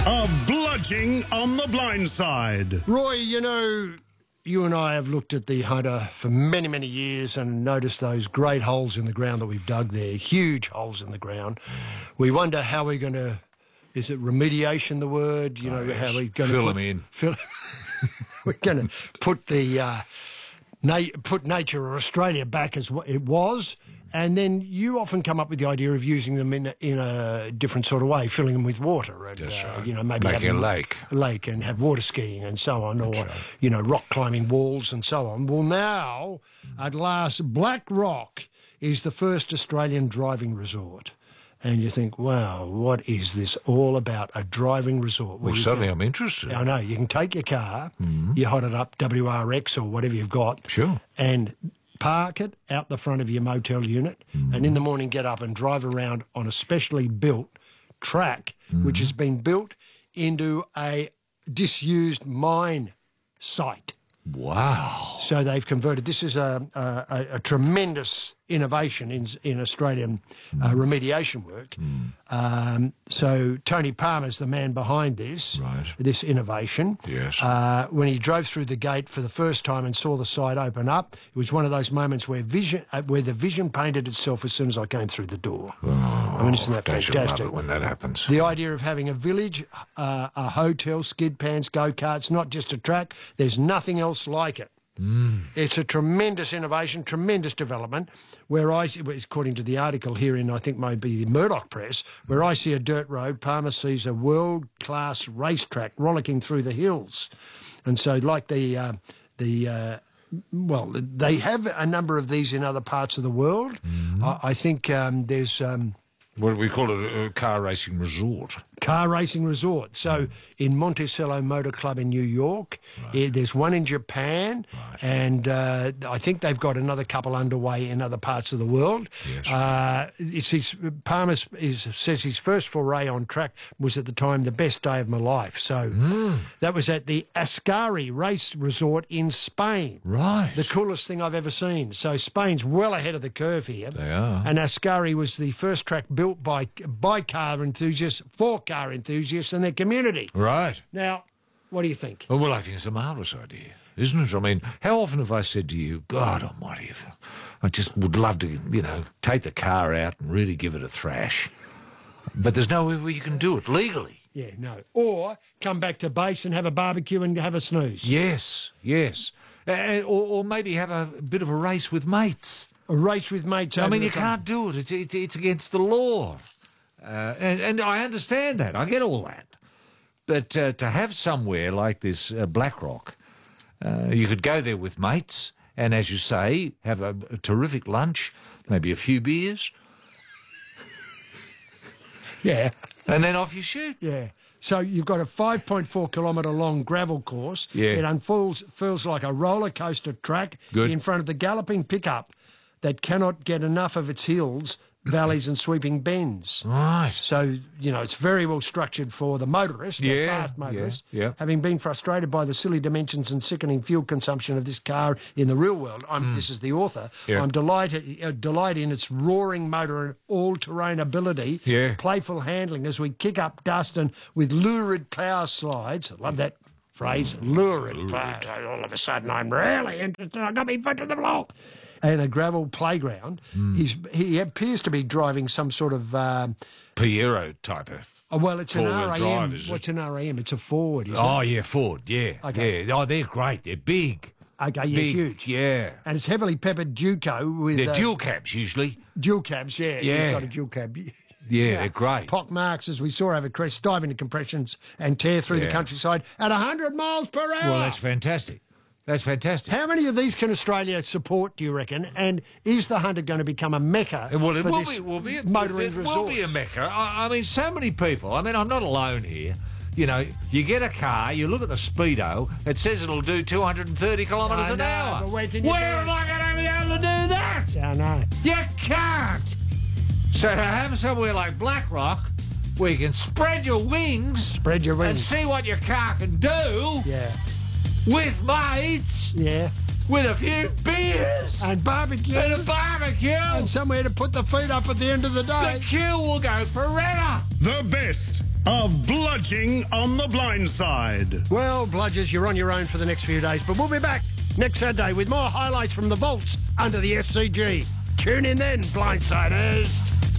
A bludgeoning on the blind side. Roy, you know, you and I have looked at the Hunter for many, many years and noticed those great holes in the ground that we've dug there, huge holes in the ground. We wonder how we're going to, is it remediation the word? You know, yes. how we're going to fill them in. We're going to put the put nature or Australia back as what it was. And then you often come up with the idea of using them in a different sort of way, filling them with water, and That's right. you know, maybe Make having a lake, and have water skiing and so on, or right. you know, rock climbing walls and so on. Well, now at last, Black Rock is the first Australian driving resort, and you think, wow, what is this all about? A driving resort? Well, suddenly I'm interested. I know you can take your car, you hot it up, WRX or whatever you've got, Sure. and park it out the front of your motel unit, and in the morning get up and drive around on a specially built track, which has been built into a disused mine site. Wow. So they've converted. This is a tremendous innovation in Australian remediation work. So Tony Palmer's the man behind this, Right. this innovation. Yes. When he drove through the gate for the first time and saw the site open up, it was one of those moments where the vision painted itself as soon as I came through the door. I mean, isn't that Don't you love fantastic? it when that happens? The idea of having a village, a hotel, skid pans, go-karts, not just a track, there's nothing else like it. It's a tremendous innovation, tremendous development, where according to the article here in, I think, maybe the Murdoch Press, where I see a dirt road, Palmer sees a world-class racetrack rollicking through the hills. And so like well, they have a number of these in other parts of the world. I think there's... What do we call it? A car racing resort. Car racing resort. So in Monticello Motor Club in New York, there's one in Japan, and I think they've got another couple underway in other parts of the world. Yes. Palmer says his first foray on track was at the time the best day of my life. So that was at the Ascari Race Resort in Spain. Right. The coolest thing I've ever seen. So Spain's well ahead of the curve here. They are. And Ascari was the first track built by car enthusiasts, for car enthusiasts and their community. Right. Now, what do you think? Well, I think it's a marvellous idea, isn't it? I mean, how often have I said to you, God almighty, I just would love to, you know, take the car out and really give it a thrash. But there's no way where you can do it legally. Yeah, no. Or come back to base and have a barbecue and have a snooze. Yes, yes. Or maybe have a bit of a race with mates. A race with mates. I mean, you can't do it. It's against the law. And I understand that. I get all that. But to have somewhere like this Black Rock, you could go there with mates and, as you say, have a terrific lunch, maybe a few beers. Yeah. And then off you shoot. Yeah. So you've got a 5.4 kilometre long gravel course. Yeah. It feels like a roller coaster track in front of the galloping pickup that cannot get enough of its hills, valleys and sweeping bends. Right. So, you know, it's very well structured for the motorist, the fast motorist. Yeah. Having been frustrated by the silly dimensions and sickening fuel consumption of this car in the real world, this is the author, I'm delighted in its roaring motor and all-terrain ability, playful handling as we kick up dust and with lurid power slides. I love that phrase, lurid power. All of a sudden I'm really interested. I got my foot to the floor. And a gravel playground. He appears to be driving some sort of... Piero type of... well, it's an four-wheel RAM. drive, What's an RAM? It's a Ford, isn't Oh, it? yeah, Ford, yeah. Okay. Yeah. Oh, they're great. They're big. Okay, yeah, Big, huge. yeah. And it's heavily peppered Duco with... They're dual cabs, usually. Dual cabs, yeah. Yeah. You've got a dual cab. Yeah, they're great. Pock marks, as we saw over Crest, dive into compressions and tear through the countryside at 100 miles per hour. Well, that's fantastic. That's fantastic. How many of these can Australia support, do you reckon? And is the Hunter going to become a mecca Well, it for will this be motoring it resort? will be a mecca. I mean, so many people. I mean, I'm not alone here. You know, you get a car, you look at the speedo, it says it'll do 230 kilometres an hour. But where can you am I going to be able to do that? I know. You can't. So to have somewhere like Black Rock, where you can spread your wings, and see what your car can do, with mates, with a few beers and barbecue, and somewhere to put the feet up at the end of the day. The queue will go forever. The best of Bludging on the Blind Side. Well, Bludgers, you're on your own for the next few days, but we'll be back next Saturday with more highlights from the vaults under the SCG. Tune in then, Blindsiders.